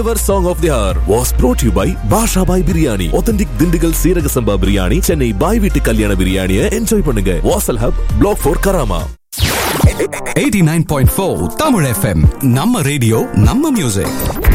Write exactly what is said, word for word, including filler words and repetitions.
Our song of the hour was brought to you by Basha Bhai Biryani. Authentic Dindigal Seeraga Samba Biryani. Chennai Bhai Vittu Kalyana Biryani enjoy பண்ணுங்க. Wasal Hub Block four Karama. eighty-nine point four Tamil F M. நம்ம radio நம்ம music.